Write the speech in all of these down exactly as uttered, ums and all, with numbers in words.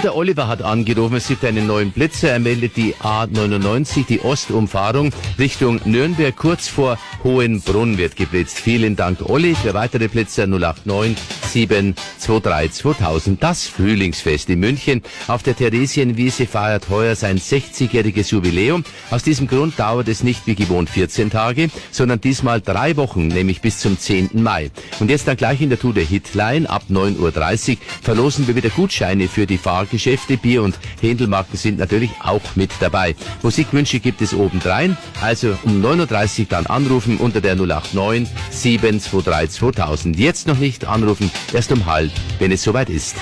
der Oliver hat angerufen, es gibt einen neuen Blitzer. Er meldet die A neunundneunzig, die Ostumfahrung Richtung Nürnberg, kurz vor Hohenbrunn wird geblitzt. Vielen Dank, Olli. Für weitere Blitzer null acht neun sieben zwei drei zweitausend. Das Frühlingsfest in München auf der Theresienwiese feiert heuer sein sechzigjähriges Jubiläum. Aus diesem Grund dauert es nicht wie gewohnt vierzehn Tage, sondern diesmal drei Wochen, nämlich bis zum zehnten Mai. Und jetzt dann gleich in der Tour der Hitline ab neun Uhr dreißig verlosen wir wieder Gutscheine für die Fahrgeschäfte. Bier- und Händelmarken sind natürlich auch mit dabei. Musikwünsche gibt es obendrein, also um neun Uhr dreißig dann anrufen unter der null acht neun sieben zwei drei zweitausend. Jetzt noch nicht anrufen, erst um halb, wenn es soweit ist.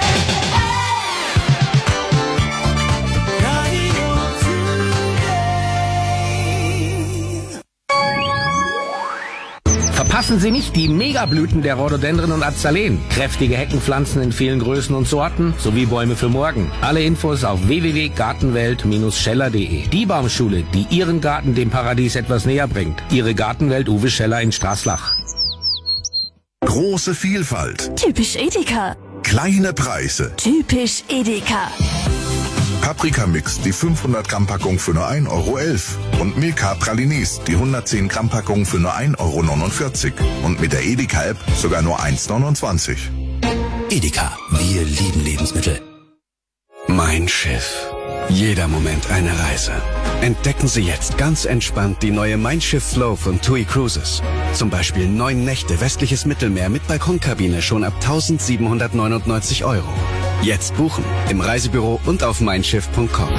Verpassen Sie nicht die Megablüten der Rhododendren und Azaleen. Kräftige Heckenpflanzen in vielen Größen und Sorten, sowie Bäume für morgen. Alle Infos auf w w w punkt gartenwelt Bindestrich scheller punkt de. Die Baumschule, die Ihren Garten dem Paradies etwas näher bringt. Ihre Gartenwelt Uwe Scheller in Straßlach. Große Vielfalt. Typisch Edeka. Kleine Preise. Typisch Edeka. Paprika-Mix, die fünfhundert Gramm Packung für nur ein Euro elf. Und Milka Pralines, die hundertzehn Gramm Packung für nur ein Euro neunundvierzig. Und mit der Edeka-App sogar nur eins neunundzwanzig. Edeka, wir lieben Lebensmittel. Mein Schiff. Jeder Moment eine Reise. Entdecken Sie jetzt ganz entspannt die neue Mein Schiff Flow von T U I Cruises. Zum Beispiel neun Nächte westliches Mittelmeer mit Balkonkabine schon ab eintausendsiebenhundertneunundneunzig Euro. Jetzt buchen im Reisebüro und auf mein schiff punkt com.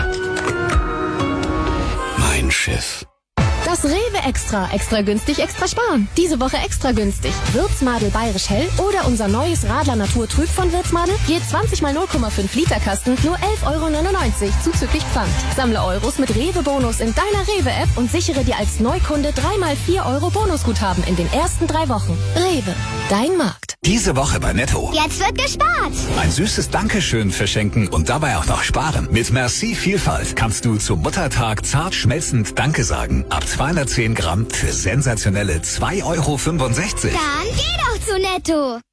Mein Schiff. Das Rewe Extra. Extra günstig, extra sparen. Diese Woche extra günstig. Würzmadel Bayerisch Hell oder unser neues Radler Natur Trüb von Würzmadel. Je zwanzig mal null Komma fünf Liter Kasten, nur elf Euro neunundneunzig, zuzüglich Pfand. Sammle Euros mit Rewe-Bonus in deiner Rewe-App und sichere dir als Neukunde drei mal vier Euro Bonusguthaben in den ersten drei Wochen. Rewe, dein Markt. Diese Woche bei Netto. Jetzt wird gespart. Ein süßes Dankeschön verschenken und dabei auch noch sparen. Mit Merci Vielfalt kannst du zum Muttertag zart schmelzend Danke sagen. Ab zweihundertzehn Gramm für sensationelle zwei Euro fünfundsechzig. Dann geh doch zu Netto.